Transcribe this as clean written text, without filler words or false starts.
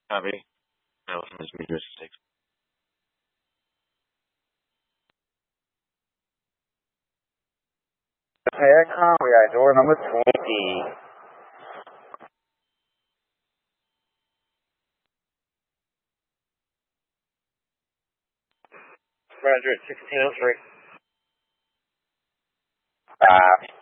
Copy. No, from his meter 6. Aircon, we are door number 20. Roger, 1603.